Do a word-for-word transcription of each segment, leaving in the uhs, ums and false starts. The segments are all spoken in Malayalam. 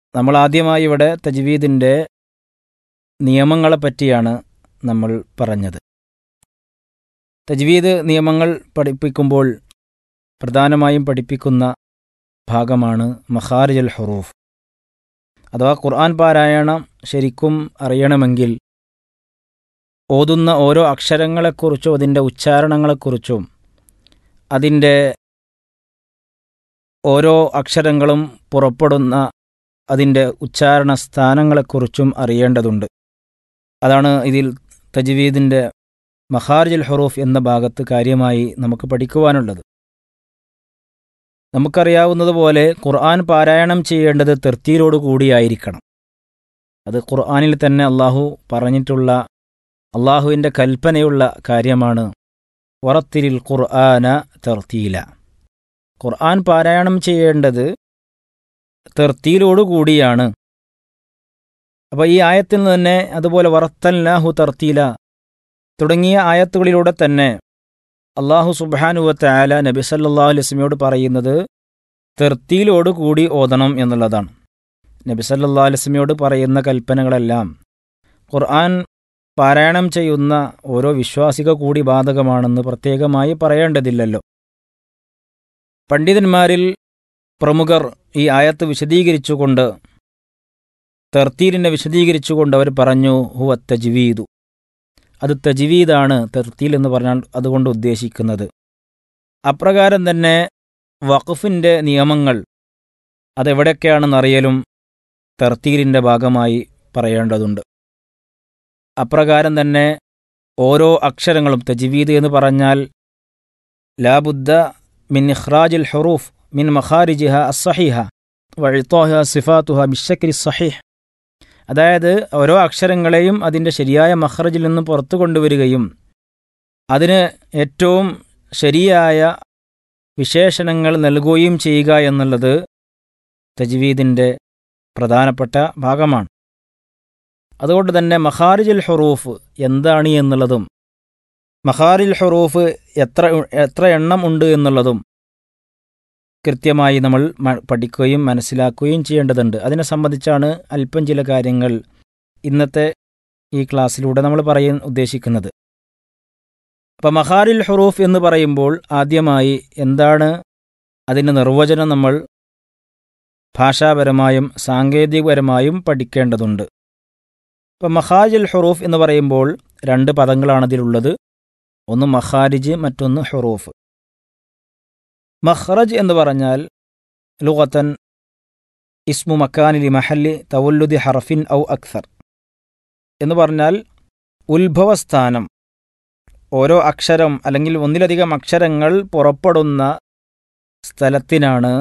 നമ്മൾ ആദ്യമായി ഇവിടെ തജ്വീദിൻ്റെ നിയമങ്ങളെ പറ്റിയാണ് നമ്മൾ പറഞ്ഞത്. തജ്വീദ് നിയമങ്ങൾ പഠിപ്പിക്കുമ്പോൾ പ്രധാനമായും പഠിപ്പിക്കുന്ന ഭാഗമാണ് മഖാരിജുൽ ഹുറൂഫ്. അഥവാ ഖുർആൻ പാരായണം ശരിക്കും അറിയണമെങ്കിൽ ഓതുന്ന ഓരോ അക്ഷരങ്ങളെക്കുറിച്ചും അതിൻ്റെ ഉച്ചാരണങ്ങളെക്കുറിച്ചും അതിൻ്റെ ഓരോ അക്ഷരങ്ങളും പുറപ്പെടുന്ന അതിൻ്റെ ഉച്ചാരണ സ്ഥാനങ്ങളെക്കുറിച്ചും അറിയേണ്ടതുണ്ട്. അതാണ് ഇതിൽ തജ്വീദിൻ്റെ മഖാരിജുൽ ഹുറൂഫ് എന്ന ഭാഗത്ത് കാര്യമായി നമുക്ക് പഠിക്കുവാനുള്ളത്. നമുക്കറിയാവുന്നതുപോലെ ഖുർആൻ പാരായണം ചെയ്യേണ്ടത് തർത്തീലോടു കൂടിയായിരിക്കണം. അത് ഖുർആനിൽ തന്നെ അള്ളാഹു പറഞ്ഞിട്ടുള്ള അള്ളാഹുവിൻ്റെ കൽപ്പനയുള്ള കാര്യമാണ്. വറത്തിലിൽ ഖുർആന തർത്തീല. ഖുർആൻ പാരായണം ചെയ്യേണ്ടത് തർത്തീലോടു കൂടിയാണ്. അപ്പോൾ ഈ ആയത്തിൽ നിന്ന് തന്നെ അതുപോലെ വറത്തൽനാഹു തർത്തീല തുടങ്ങിയ ആയത്തുകളിലൂടെ തന്നെ അള്ളാഹു സുബ്ഹാനഹു വ തആല നബി സല്ലല്ലാഹു അലൈഹി വസല്ലമയോട് പറയുന്നത് തർത്തീലോട് കൂടി ഓതണം എന്നുള്ളതാണ്. നബി സല്ലല്ലാഹു അലൈഹി വസല്ലമയോട് പറയുന്ന കൽപ്പനകളെല്ലാം ഖുർആൻ പാരായണം ചെയ്യുന്ന ഓരോ വിശ്വാസിക കൂടി ബാധകമാണെന്ന് പ്രത്യേകമായി പറയേണ്ടതില്ലല്ലോ. പണ്ഡിതന്മാരിൽ പ്രമുഖർ ഈ ആയത്ത് വിശദീകരിച്ചുകൊണ്ട് തർത്തീലിനെ വിശദീകരിച്ചുകൊണ്ട് അവർ പറഞ്ഞു ഹുവ തജ്വീദു, അത് തജ്വീദാണ് തർത്തീൽ എന്ന് പറഞ്ഞാൽ അതുകൊണ്ട് ഉദ്ദേശിക്കുന്നത്. അപ്രകാരം തന്നെ വഖഫിൻ്റെ നിയമങ്ങൾ അതെവിടെയൊക്കെയാണെന്നറിയലും തർത്തീലിൻ്റെ ഭാഗമായി പറയേണ്ടതുണ്ട്. അപ്രകാരം തന്നെ ഓരോ അക്ഷരങ്ങളും തജ്വീദ് എന്ന് പറഞ്ഞാൽ ലാബുദ്ദ മിൻ ഇഖ്റാജിൽ ഹുറൂഫ് മിൻ മഖാരിജിഹ അസ്സഹീഹ വഇതാഹ സിഫാത്തുഹ ബിശ്ശക്രി സഹീഹ്. അതായത് ഓരോ അക്ഷരങ്ങളെയും അതിൻ്റെ ശരിയായ മഖ്റജിൽ നിന്ന് പുറത്തു കൊണ്ടുവരികയും അതിന് ഏറ്റവും ശരിയായ വിശേഷണങ്ങൾ നൽകുകയും ചെയ്യുക എന്നുള്ളത് തജ്വീദിൻ്റെ പ്രധാനപ്പെട്ട ഭാഗമാണ്. അതുകൊണ്ട് തന്നെ മഖാരിജുൽ ഹുറൂഫ് എന്താണ് എന്നുള്ളതും മഖാരിജുൽ ഹുറൂഫ് എത്ര എത്ര എണ്ണം ഉണ്ട് എന്നുള്ളതും കൃത്യമായി നമ്മൾ പഠിക്കുകയും മനസ്സിലാക്കുകയും ചെയ്യേണ്ടതുണ്ട്. അതിനെ സംബന്ധിച്ചാണ് അല്പം ചില കാര്യങ്ങൾ ഇന്നത്തെ ഈ ക്ലാസ്സിലൂടെ നമ്മൾ പറയാൻ ഉദ്ദേശിക്കുന്നത്. അപ്പോൾ മഖാരിജുൽ ഹുറൂഫ് എന്ന് പറയുമ്പോൾ ആദ്യമായി എന്താണ് അതിൻ്റെ നിർവചനം നമ്മൾ ഭാഷാപരമായും സാങ്കേതികപരമായും പഠിക്കേണ്ടതുണ്ട്. ഇപ്പോൾ മഖാരിജുൽ ഹുറൂഫ് എന്ന് പറയുമ്പോൾ രണ്ട് പദങ്ങളാണ് അതിലുള്ളത്. ഒന്ന് മഖാരിജ്, മറ്റൊന്ന് ഹുറൂഫ്. മഖ്റജ് എന്ന് പറഞ്ഞാൽ ലുഗത്തൻ ഇസ്മു മക്കാനിലി മഹല്ലി തവല്ലുദി ഹർഫിൻ ഔ അക്സർ എന്ന് പറഞ്ഞാൽ ഉത്ഭവസ്ഥാനം, ഓരോ അക്ഷരം അല്ലെങ്കിൽ ഒന്നിലധികം അക്ഷരങ്ങൾ പുറപ്പെടുന്ന സ്ഥലത്തിനാണ്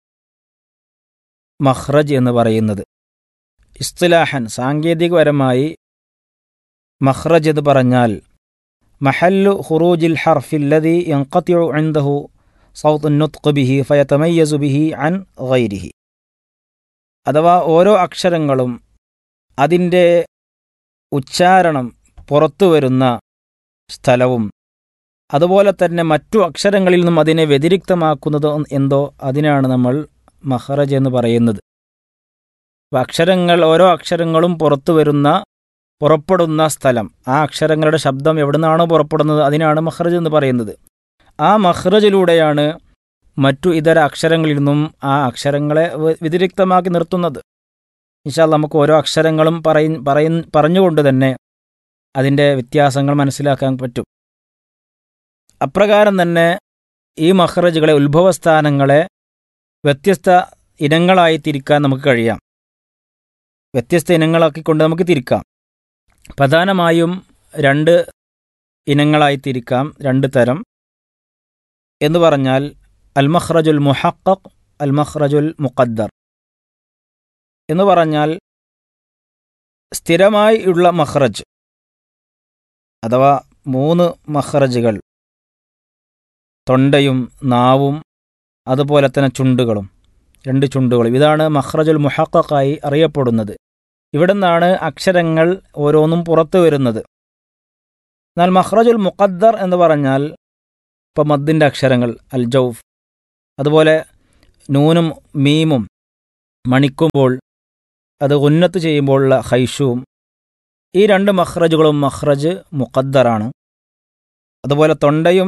മഖ്റജ് എന്ന് പറയുന്നത്. ഇസ്തിലാഹൻ സാങ്കേതികപരമായി മഖ്റജ് എന്ന് പറഞ്ഞാൽ മഹല്ലു ഖുറൂജിൽ ഹർഫില്ലദി യൻഖതിഉ ഇൻദഹു സൗത്ത് നുത്ഖ് ബിഹി ഫയതമയ്യസു ബിഹി അൻ ഗൈരിഹി. അഥവാ ഓരോ അക്ഷരങ്ങളും അതിൻ്റെ ഉച്ചാരണം പുറത്തു വരുന്ന സ്ഥലവും അതുപോലെ തന്നെ മറ്റു അക്ഷരങ്ങളിൽ നിന്നും അതിനെ വ്യതിരിക്തമാക്കുന്നത് എന്തോ അതിനാണ് നമ്മൾ മഖ്റജ് എന്ന് പറയുന്നത്. അക്ഷരങ്ങൾ ഓരോ അക്ഷരങ്ങളും പുറത്തു വരുന്ന പുറപ്പെടുന്ന സ്ഥലം, ആ അക്ഷരങ്ങളുടെ ശബ്ദം എവിടെ നിന്നാണോ പുറപ്പെടുന്നത് അതിനാണ് മഖ്റജ് എന്ന് പറയുന്നത്. ആ മഖ്റജിലൂടെയാണ് മറ്റു ഇതര അക്ഷരങ്ങളിൽ നിന്നും ആ അക്ഷരങ്ങളെ വ്യതിരിക്തമാക്കി നിർത്തുന്നത്. ഇൻഷാ അല്ലാഹ് നമുക്ക് ഓരോ അക്ഷരങ്ങളും പറയ പറയ പറഞ്ഞുകൊണ്ട് തന്നെ അതിൻ്റെ വ്യത്യാസങ്ങൾ മനസ്സിലാക്കാൻ പറ്റും. അപ്രകാരം തന്നെ ഈ മഖ്റജുകളെ ഉത്ഭവസ്ഥാനങ്ങളെ വ്യത്യസ്ത ഇനങ്ങളായി തിരിക്കാൻ നമുക്ക് കഴിയാം. വ്യത്യസ്ത ഇനങ്ങളാക്കിക്കൊണ്ട് നമുക്ക് തിരിക്കാം. പ്രധാനമായും രണ്ട് ഇനങ്ങളായി തിരിക്കാം, രണ്ട് തരം എന്ന് പറഞ്ഞാൽ അൽ മഖ്റജുൽ മുഹഖഖ്, അൽ മഖ്റജുൽ മുഖദ്ദർ എന്ന് പറഞ്ഞാൽ സ്ഥിരമായി ഉള്ള മഖ്റജ് അഥവാ മൂന്ന് മഖ്റജുകൾ, തൊണ്ടയും നാവും അതുപോലെ തന്നെ ചുണ്ടുകളും, രണ്ട് ചുണ്ടുകളും, ഇതാണ് മഖ്റജുൽ മുഹഖഖായി അറിയപ്പെടുന്നത്. ഇവിടെ നിന്നാണ് അക്ഷരങ്ങൾ ഓരോന്നും പുറത്തു വരുന്നത്. എന്നാൽ മഖ്റജുൽ മുഖദ്ദർ എന്ന് പറഞ്ഞാൽ ഇപ്പോൾ മദ്ദിൻ്റെ അക്ഷരങ്ങൾ അൽ ജൗഫ്, അതുപോലെ നൂനും മീമും മണിക്കുമ്പോൾ അത് ഉന്നത്ത് ചെയ്യുമ്പോഴുള്ള ഖൈഷൂം, ഈ രണ്ട് മഖ്റജുകളും മഖ്റജ് മുഖദ്ദറാണ്. അതുപോലെ തൊണ്ടയും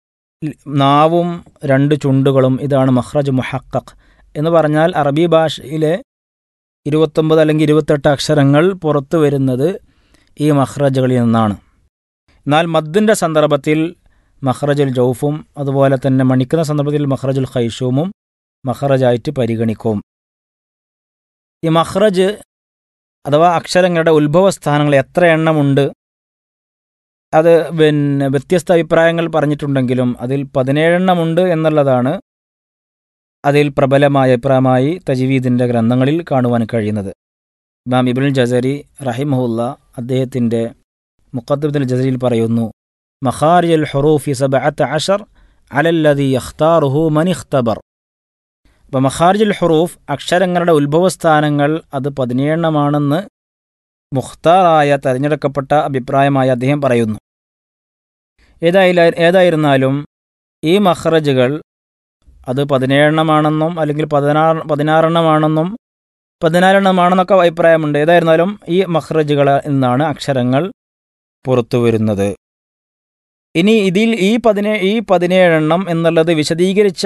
നാവും രണ്ട് ചുണ്ടുകളും ഇതാണ് മഖ്റജ് മുഹഖഖ് എന്ന് പറഞ്ഞാൽ അറബി ഭാഷയിലെ ഇരുപത്തൊമ്പത് അല്ലെങ്കിൽ ഇരുപത്തെട്ട് അക്ഷരങ്ങൾ പുറത്തു വരുന്നത് ഈ മഖ്റജുകളിൽ നിന്നാണ്. എന്നാൽ മദ്ദിൻ്റെ സന്ദർഭത്തിൽ മഖ്റജുൽ ജൗഫും അതുപോലെ തന്നെ മണിക്കുന്ന സന്ദർഭത്തിൽ മഖ്റജുൽ ഖൈഷൂമും മഖ്റജായിട്ട് പരിഗണിക്കും. ഈ മഖ്റജ് അഥവാ അക്ഷരങ്ങളുടെ ഉത്ഭവസ്ഥാനങ്ങൾ എത്ര എണ്ണമുണ്ട്, അത് പിന്നെ വ്യത്യസ്ത അഭിപ്രായങ്ങൾ പറഞ്ഞിട്ടുണ്ടെങ്കിലും അതിൽ പതിനേഴെണ്ണമുണ്ട് എന്നുള്ളതാണ് അതിൽ പ്രബലമായ അഭിപ്രായമായി തജ്വീദിൻ്റെ ഗ്രന്ഥങ്ങളിൽ കാണുവാൻ കഴിയുന്നത്. ഇമാം ഇബ്നുൽ ജസരി റഹിമഹുല്ല അദ്ദേഹത്തിൻ്റെ മുഖദ്ദിമത്തുൽ ജസരിയിൽ പറയുന്നു, മഖാരിജുൽ ഹുറൂഫി സബഅത അശർ അലല്ലദി യഖ്താറുഹു മൻ ഇഖ്തബർ. അപ്പോൾ മഖാരിജുൽ ഹുറൂഫ് അക്ഷരങ്ങളുടെ ഉത്ഭവസ്ഥാനങ്ങൾ അത് പതിനേഴെണ്ണമാണെന്ന് മുഖ്താറായ തിരഞ്ഞെടുക്കപ്പെട്ട അഭിപ്രായമായി അദ്ദേഹം പറയുന്നു. ഏതായാലും ഏതായിരുന്നാലും ഈ മഖ്റജുകൾ അത് പതിനേഴെണ്ണമാണെന്നും അല്ലെങ്കിൽ പതിനാറ് പതിനാറെണ്ണമാണെന്നും പതിനാലെണ്ണമാണെന്നൊക്കെ അഭിപ്രായമുണ്ട്. ഏതായിരുന്നാലും ഈ മഖ്റജുകളിൽ നിന്നാണ് അക്ഷരങ്ങൾ പുറത്തു വരുന്നത്. ഇനി ഇതിൽ ഈ പതിനേ ഈ പതിനേഴെണ്ണം എന്നുള്ളത് വിശദീകരിച്ച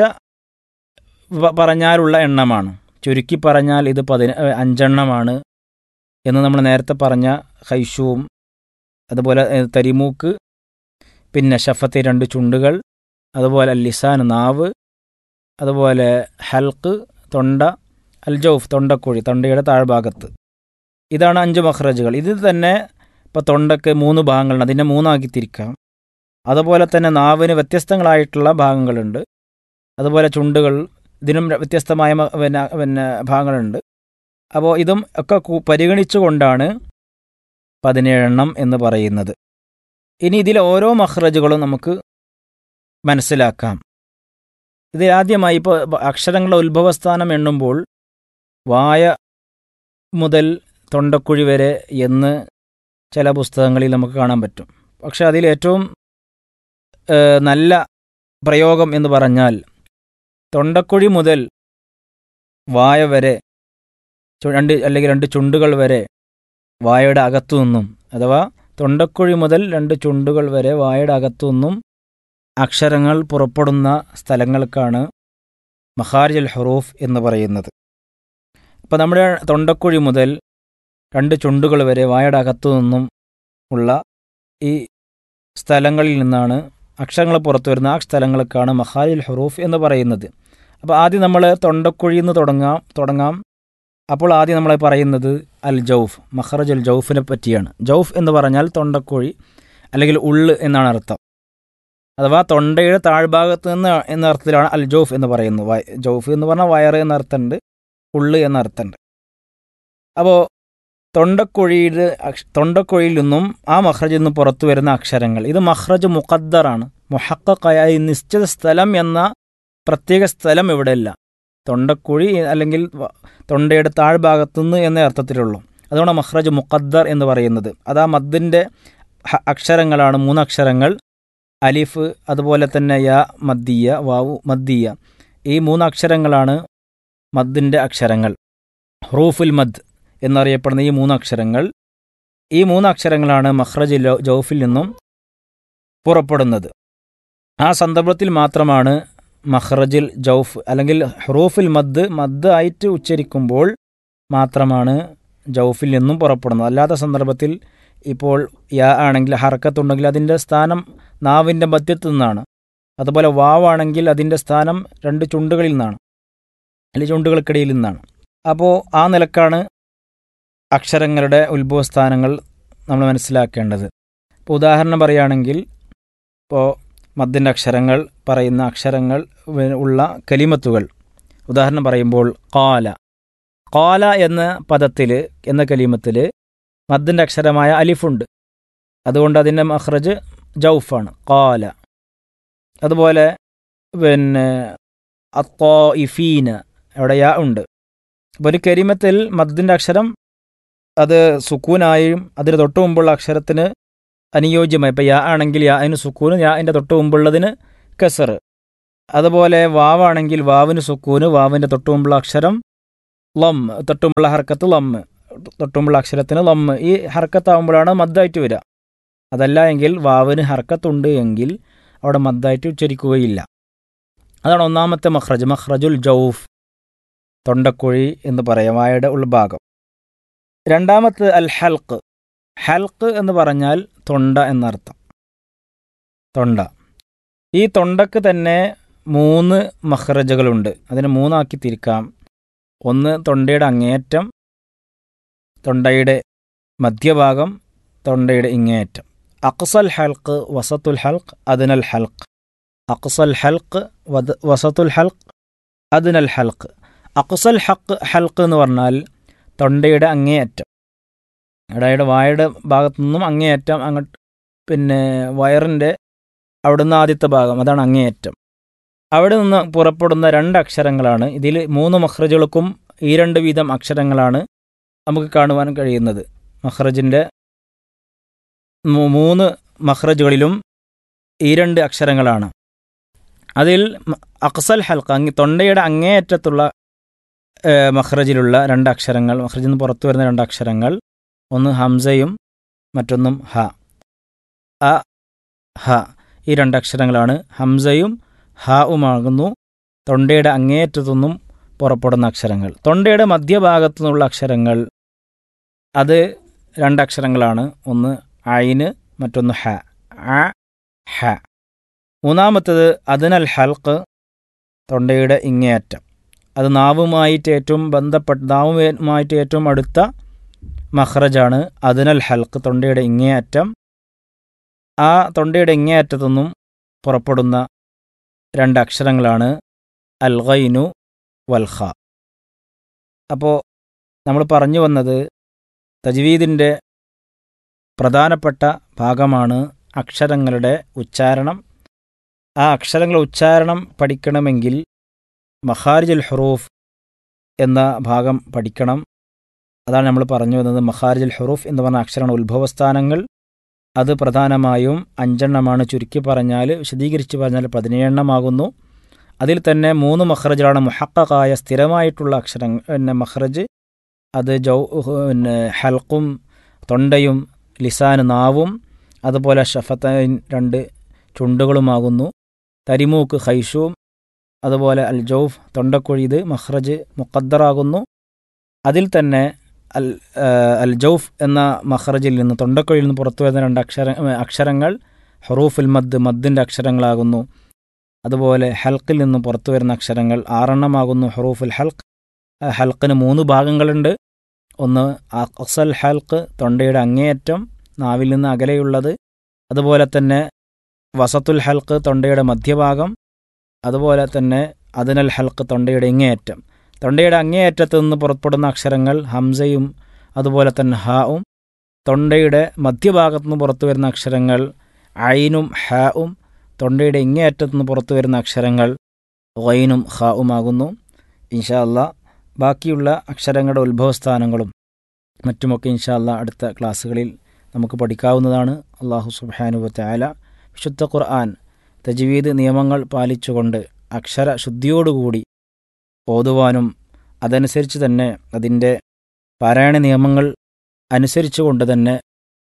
പറഞ്ഞാലുള്ള എണ്ണമാണ്. ചുരുക്കി പറഞ്ഞാൽ ഇത് പതിന അഞ്ചെണ്ണമാണ് എന്ന് നമ്മൾ നേരത്തെ പറഞ്ഞ ഖൈഷൂം, അതുപോലെ തരിമൂക്ക്, പിന്നെ ഷഫത്തെ രണ്ട് ചുണ്ടുകൾ, അതുപോലെ ലിസാൻ നാവ്, അതുപോലെ ഹൽക്ക് തൊണ്ട, അൽ ജൗഫ് തൊണ്ടക്കുഴി തൊണ്ടയുടെ താഴ്ഭാഗത്ത്, ഇതാണ് അഞ്ച് മഖ്റജുകൾ. ഇതിൽ തന്നെ ഇപ്പോൾ തൊണ്ടയ്ക്ക് മൂന്ന് ഭാഗങ്ങളുണ്ട്, അതിനെ മൂന്നാക്കി തിരിക്കാം. അതുപോലെ തന്നെ നാവിന് വ്യത്യസ്തങ്ങളായിട്ടുള്ള ഭാഗങ്ങളുണ്ട്. അതുപോലെ ചുണ്ടുകൾ, ഇതിനും വ്യത്യസ്തമായ പിന്നെ പിന്നെ ഭാഗങ്ങളുണ്ട്. അപ്പോൾ ഇതും ഒക്കെ പരിഗണിച്ചുകൊണ്ടാണ് പതിനേഴെണ്ണം എന്ന് പറയുന്നത്. ഇനി ഇതിലെ ഓരോ മഖ്റജുകളും നമുക്ക് മനസ്സിലാക്കാം. ഇത് ആദ്യമായി ഇപ്പോൾ അക്ഷരങ്ങളുടെ ഉത്ഭവസ്ഥാനം എണ്ണുമ്പോൾ വായ മുതൽ തൊണ്ടക്കുഴി വരെ എന്ന് ചില പുസ്തകങ്ങളിൽ നമുക്ക് കാണാൻ പറ്റും. പക്ഷെ അതിലേറ്റവും നല്ല പ്രയോഗം എന്ന് പറഞ്ഞാൽ തൊണ്ടക്കുഴി മുതൽ വായ വരെ രണ്ട് അല്ലെങ്കിൽ രണ്ട് ചുണ്ടുകൾ വരെ വായയുടെ അകത്തു നിന്നും, അഥവാ തൊണ്ടക്കുഴി മുതൽ രണ്ട് ചുണ്ടുകൾ വരെ വായയുടെ അകത്തു നിന്നും അക്ഷരങ്ങൾ പുറപ്പെടുന്ന സ്ഥലങ്ങൾക്കാണ് മഖാരിജുൽ ഹുറൂഫ് എന്ന് പറയുന്നത്. ഇപ്പോൾ നമ്മുടെ തൊണ്ടക്കുഴി മുതൽ രണ്ട് ചുണ്ടുകൾ വരെ വായയുടെ അകത്തു നിന്നും ഉള്ള ഈ സ്ഥലങ്ങളിൽ നിന്നാണ് അക്ഷരങ്ങൾ പുറത്തു വരുന്ന ആ സ്ഥലങ്ങൾക്കാണ് മഖാരിജുൽ ഹുറൂഫ് എന്ന് പറയുന്നത്. അപ്പോൾ ആദ്യം നമ്മൾ തൊണ്ടക്കുഴിയിൽ നിന്ന് തുടങ്ങാം തുടങ്ങാം അപ്പോൾ ആദ്യം നമ്മൾ പറയുന്നത് അൽ ജൗഫ്, മഖ്റജുൽ ജൗഫിനെ പറ്റിയാണ്. ജൗഫ് എന്ന് പറഞ്ഞാൽ തൊണ്ടക്കുഴി അല്ലെങ്കിൽ ഉള്ള് എന്നാണ് അർത്ഥം. അഥവാ തൊണ്ടയുടെ താഴ്ഭാഗത്ത് നിന്ന് എന്ന അർത്ഥത്തിലാണ് അൽ ജൗഫ് എന്ന് പറയുന്നത്. ജൗഫ് എന്ന് പറഞ്ഞാൽ വയറ് എന്ന അർത്ഥമുണ്ട്, ഉള്ള് എന്ന അർത്ഥമുണ്ട്. അപ്പോൾ തൊണ്ടക്കുഴിയിൽ തൊണ്ടക്കുഴിയിൽ നിന്നും ആ മഖ്റജിൽ നിന്നും പുറത്തു വരുന്ന അക്ഷരങ്ങൾ, ഇത് മഖ്റജ് മുഖദ്ദറാണ്. മുഹഖഖായ നിശ്ചിത സ്ഥലം എന്ന പ്രത്യേക സ്ഥലം ഇവിടെയില്ല. തൊണ്ടക്കുഴി അല്ലെങ്കിൽ തൊണ്ടയുടെ താഴ്ഭാഗത്തുനിന്ന് എന്ന അർത്ഥത്തിലുള്ളൂ. അതുകൊണ്ട് മഖ്റജ് മുഖദ്ദർ എന്ന് പറയുന്നത്. അത് ആ മദ്ദിൻ്റെ അക്ഷരങ്ങളാണ്, മൂന്നക്ഷരങ്ങൾ, അലിഫ്, അതുപോലെ തന്നെ യ മദ്ദിയ, വാവു മദ്ദിയ. ഈ മൂന്നക്ഷരങ്ങളാണ് മദ്ദിൻ്റെ അക്ഷരങ്ങൾ, ഹുറൂഫുൽ മദ് എന്നറിയപ്പെടുന്ന ഈ മൂന്നക്ഷരങ്ങൾ. ഈ മൂന്നക്ഷരങ്ങളാണ് മഖ്റജ് ജൗഫിൽ നിന്നും പുറപ്പെടുന്നത്. ആ സന്ദർഭത്തിൽ മാത്രമാണ് മഖ്റജുൽ ജൗഫ് അല്ലെങ്കിൽ ഹുറൂഫുൽ മദ് മദ് ആയിട്ട് ഉച്ചരിക്കുമ്പോൾ മാത്രമാണ് ജൗഫിൽ നിന്നും പുറപ്പെടുന്നത്. അല്ലാത്ത സന്ദർഭത്തിൽ ഇപ്പോൾ യാ ആണെങ്കിൽ ഹർക്കത്തുണ്ടെങ്കിൽ അതിൻ്റെ സ്ഥാനം നാവിൻ്റെ മധ്യത്തു നിന്നാണ്. അതുപോലെ വാവാണെങ്കിൽ അതിൻ്റെ സ്ഥാനം രണ്ട് ചുണ്ടുകളിൽ നിന്നാണ്, അല്ലെങ്കിൽ ചുണ്ടുകൾക്കിടയിൽ നിന്നാണ്. അപ്പോൾ ആ നിലക്കാണ് അക്ഷരങ്ങളുടെ ഉത്ഭവസ്ഥാനങ്ങൾ നമ്മൾ മനസ്സിലാക്കേണ്ടത്. ഇപ്പോൾ ഉദാഹരണം പറയുകയാണെങ്കിൽ, ഇപ്പോൾ മദ്ദിൻ്റെ അക്ഷരങ്ങൾ പറയുന്ന അക്ഷരങ്ങൾ ഉള്ള കലിമത്തുകൾ ഉദാഹരണം പറയുമ്പോൾ ഖാല, ഖാല എന്ന പദത്തിൽ എന്ന കലിമത്തിൽ മദ്ദിൻ്റെ അക്ഷരമായ അലിഫുണ്ട്. അതുകൊണ്ട് അതിൻ്റെ മഖ്റജ് ജൗഫാണ്, ഖാല. അതുപോലെ പിന്നെ അത്വാഇഫീന, അവിടെ യാ ഉണ്ട്. അപ്പോൾ ഒരു കലിമത്തിൽ മദ്ദിൻ്റെ അക്ഷരം അത് സുക്കൂനായും അതിന് തൊട്ട് മുമ്പുള്ള അക്ഷരത്തിന് അനുയോജ്യമായി. ഇപ്പോൾ യാ ആണെങ്കിൽ യാ അതിന് സുക്കൂന്, യാ അതിൻ്റെ തൊട്ട് മുമ്പുള്ളതിന് കസർ. അതുപോലെ വാവാണെങ്കിൽ വാവിന് സുക്കൂന്, വാവിൻ്റെ തൊട്ട് മുമ്പുള്ള അക്ഷരം ലം, തൊട്ട് മുമ്പുള്ള ഹർക്കത്ത് ലം. തൊട്ടുമുള്ള അക്ഷരത്തിന് ലമ്മ്. ഈ ഹർക്കത്താവുമ്പോഴാണ് മദ്ദായിട്ട് വരിക. അതല്ല എങ്കിൽ വാവിന് ഹർക്കത്തുണ്ട് എങ്കിൽ അവിടെ മദ്ദായിട്ട് ഉച്ചരിക്കുകയില്ല. അതാണ് ഒന്നാമത്തെ മഖ്റജ്, മഖ്റജുൽ ജൗഫ്, തൊണ്ടക്കുഴി എന്ന് പറയാം, വായുടെ ഉൾഭാഗം. രണ്ടാമത്തെ അൽ ഹൽക്ക്. ഹൽക്ക് എന്ന് പറഞ്ഞാൽ തൊണ്ട എന്നർത്ഥം. തൊണ്ട. ഈ തൊണ്ടക്ക് തന്നെ മൂന്ന് മഖ്റജുകളുണ്ട്. അതിനെ മൂന്നാക്കി തിരിക്കാം. ഒന്ന് തൊണ്ടയുടെ അങ്ങേയറ്റം, തൊണ്ടയുടെ മധ്യഭാഗം, തൊണ്ടയുടെ ഇങ്ങേയറ്റം. അഖ്സൽ ഹൽക്ക്, വസത്തുൽ ഹൽക്ക്, അദ്നൽ ഹൽക്ക്. അഖ്സൽ ഹൽക്ക്, വസത്തുൽ ഹൽക്ക്, അദ്നൽ ഹൽക്ക്. അഖ്സൽ ഹക്ക് ഹൽക്ക് എന്ന് പറഞ്ഞാൽ തൊണ്ടയുടെ അങ്ങേയറ്റം, അതായത് വായുടെ ഭാഗത്തു നിന്നും അങ്ങേയറ്റം അങ്ങോട്ട്, പിന്നെ വയറിൻ്റെ അവിടുന്ന് ആദ്യത്തെ ഭാഗം, അതാണ് അങ്ങേയറ്റം. അവിടെ നിന്ന് പുറപ്പെടുന്ന രണ്ട് അക്ഷരങ്ങളാണ്. ഇതിൽ മൂന്ന് മഖ്റജുകൾക്കും ഈ രണ്ട് വീതം അക്ഷരങ്ങളാണ് നമുക്ക് കാണുവാൻ കഴിയുന്നത്. മഖ്റജിൻ്റെ മൂന്ന് മഖ്റജുകളിലും ഈ രണ്ട് അക്ഷരങ്ങളാണ്. അതിൽ അഖ്സൽ ഹൽക്ക്, അങ്ങ് തൊണ്ടയുടെ അങ്ങേയറ്റത്തുള്ള മഖ്റജിലുള്ള രണ്ട് അക്ഷരങ്ങൾ, മഖ്റജിൽ നിന്ന് പുറത്തു വരുന്ന രണ്ട് അക്ഷരങ്ങൾ, ഒന്ന് ഹംസയും മറ്റൊന്നും ഹ. അ ഹ ഈ രണ്ടക്ഷരങ്ങളാണ്. ഹംസയും ഹാവുമാകുന്നു തൊണ്ടയുടെ അങ്ങേയറ്റത്തുനിന്നും പുറപ്പെടുന്ന അക്ഷരങ്ങൾ. തൊണ്ടയുടെ മധ്യഭാഗത്തു നിന്നുള്ള അക്ഷരങ്ങൾ അത് രണ്ടക്ഷരങ്ങളാണ്. ഒന്ന് ഐന്, മറ്റൊന്ന് ഹ. അ ഹ. മൂന്നാമത്തേത് അദ്നൽ ഹൽക്ക്, തൊണ്ടയുടെ ഇങ്ങേയറ്റം. അത് നാവുമായിട്ട് ഏറ്റവും ബന്ധപ്പെട്ട, നാവുമായിട്ട് ഏറ്റവും അടുത്ത മഖ്റജാണ് അദ്നൽ ഹൽക്ക്, തൊണ്ടയുടെ ഇങ്ങേയറ്റം. ആ തൊണ്ടയുടെ ഇങ്ങേയറ്റത്തുനിന്നും പുറപ്പെടുന്ന രണ്ട് അക്ഷരങ്ങളാണ് അൽ ഗൈനു വൽ ഖ. അപ്പോൾ നമ്മൾ പറഞ്ഞു വന്നത് തജ്വീദിൻ്റെ പ്രധാനപ്പെട്ട ഭാഗമാണ് അക്ഷരങ്ങളുടെ ഉച്ചാരണം. ആ അക്ഷരങ്ങളുടെ ഉച്ചാരണം പഠിക്കണമെങ്കിൽ മഖാരിജുൽ ഹുറൂഫ് എന്ന ഭാഗം പഠിക്കണം. അതാണ് നമ്മൾ പറഞ്ഞു വന്നത്. മഖാരിജുൽ ഹുറൂഫ് എന്ന് പറഞ്ഞ അക്ഷരങ്ങളുടെ ഉത്ഭവസ്ഥാനങ്ങൾ അത് പ്രധാനമായും അഞ്ചെണ്ണമാണ്. ചുരുക്കി പറഞ്ഞാൽ, വിശദീകരിച്ച് പറഞ്ഞാൽ പതിനേഴെണ്ണമാകുന്നു. അതിൽ തന്നെ മൂന്ന് മഖ്റജുകളാണ് മുഹഖഖായ സ്ഥിരമായിട്ടുള്ള അക്ഷരങ്ങൾ, പിന്നെ മഖ്റജ്. അത് ജൗ പിന്നെ ഹൽക്കും തൊണ്ടയും ലിസാൻ നാവും, അതുപോലെ ഷഫത്തൈൻ രണ്ട് ചുണ്ടുകളുമാകുന്നു. തരിമൂക്ക് ഖൈഷൂം, അതുപോലെ അൽ ജൗഫ് തൊണ്ടക്കുഴി, ഇത് മഖ്റജ് മുഖദ്ദറാകുന്നു. അതിൽ തന്നെ അൽ അൽ ജൗഫ് എന്ന മഖ്റജിൽ നിന്ന്, തൊണ്ടക്കുഴിയിൽ നിന്ന് പുറത്തു വരുന്ന രണ്ട് അക്ഷര അക്ഷരങ്ങൾ ഹുറൂഫുൽ മദ്, മദ്ദിൻ്റെ അക്ഷരങ്ങളാകുന്നു. അതുപോലെ ഹൽക്കിൽ നിന്ന് പുറത്തു വരുന്ന അക്ഷരങ്ങൾ ആറെണ്ണമാകുന്നു ഹുറൂഫുൽ ഹൽക്ക്. ഹൽക്കിന് മൂന്ന് ഭാഗങ്ങളുണ്ട്. ഒന്ന് അഖ്സൽ ഹൽക്ക്, തൊണ്ടയുടെ അങ്ങേയറ്റം, നാവിൽ നിന്ന് അകലെയുള്ളത്. അതുപോലെ തന്നെ വസത്തുൽ ഹൽക്ക്, തൊണ്ടയുടെ മധ്യഭാഗം. അതുപോലെ തന്നെ അദ്നൽ ഹൽക്ക്, തൊണ്ടയുടെ ഇങ്ങേയറ്റം. തൊണ്ടയുടെ അങ്ങേയറ്റത്ത് നിന്ന് പുറപ്പെടുന്ന അക്ഷരങ്ങൾ ഹംസയും അതുപോലെ തന്നെ ഹാവും. തൊണ്ടയുടെ മധ്യഭാഗത്തു നിന്ന് പുറത്തു വരുന്ന അക്ഷരങ്ങൾ ഐനും ഹാവും. തൊണ്ടയുടെ ഇങ്ങേയറ്റത്തു നിന്ന് പുറത്തു വരുന്ന അക്ഷരങ്ങൾ ഗൈനും ഖാവുമാകുന്നു. ഇൻഷാ അല്ലാ ബാക്കിയുള്ള അക്ഷരങ്ങളുടെ ഉത്ഭവസ്ഥാനങ്ങളും മറ്റുമൊക്കെ ഇൻഷാ അല്ലാ അടുത്ത ക്ലാസ്സുകളിൽ നമുക്ക് പഠിക്കാവുന്നതാണ്. അല്ലാഹു സുബ്ഹാനഹു വ തആല വിശുദ്ധ ഖുർആൻ തജ്വീദ് നിയമങ്ങൾ പാലിച്ചുകൊണ്ട് അക്ഷര ശുദ്ധിയോടുകൂടി ഓതുവാനും അതനുസരിച്ച് തന്നെ അതിൻ്റെ പാരായണ നിയമങ്ങൾ അനുസരിച്ചുകൊണ്ട് തന്നെ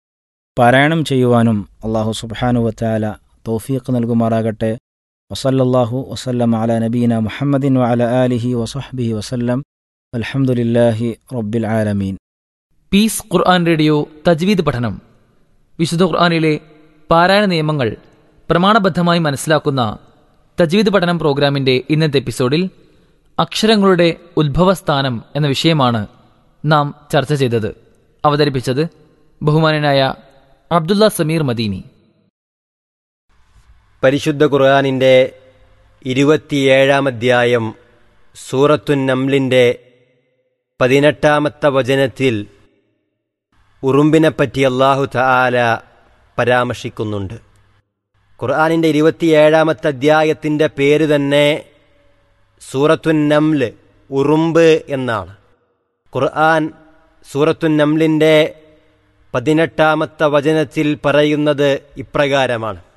പാരായണം ചെയ്യുവാനും അല്ലാഹു സുബ്ഹാനഹു വ തആല തൗഫീഖ് നൽകുമാറാകട്ടെ. വസല്ലല്ലാഹു വസല്ലം അലാ നബീന മുഹമ്മദിൻ വഅലാ ആലിഹി വസഹ്ബിഹി വസല്ലം. അൽഹംദുലില്ലാഹി റബ്ബിൽ ആലമീൻ. പീസ് ഖുർആൻ റേഡിയോ തജ്വീദ് പഠനം. വിശുദ്ധ ഖുർആനിലെ പാരായണ നിയമങ്ങൾ പ്രമാണബദ്ധമായി മനസ്സിലാക്കുന്ന തജ്വീദ് പഠനം പ്രോഗ്രാമിന്റെ ഇന്നത്തെ എപ്പിസോഡിൽ അക്ഷരങ്ങളുടെ ഉത്ഭവസ്ഥാനം എന്ന വിഷയമാണ് നാം ചർച്ച ചെയ്തത്. അവതരിപ്പിച്ചത് ബഹുമാനനായ അബ്ദുള്ള സമീർ മദീനി. പരിശുദ്ധ ഖുർആനിൻ്റെ ഇരുപത്തിയേഴാം അധ്യായം സൂറത്തുൻ നംലിൻ്റെ പതിനെട്ടാമത്തെ വചനത്തിൽ ഉറുമ്പിനെപ്പറ്റി അല്ലാഹു തആല പരാമർശിക്കുന്നുണ്ട്. ഖുർആനിൻ്റെ ഇരുപത്തിയേഴാമത്തെ അധ്യായത്തിൻ്റെ പേര് തന്നെ സൂറത്തുൻ നംൽ, ഉറുമ്പ് എന്നാണ്. ഖുർആൻ സൂറത്തുൻ നംലിൻ്റെ പതിനെട്ടാമത്തെ വചനത്തിൽ പറയുന്നത് ഇപ്രകാരമാണ്: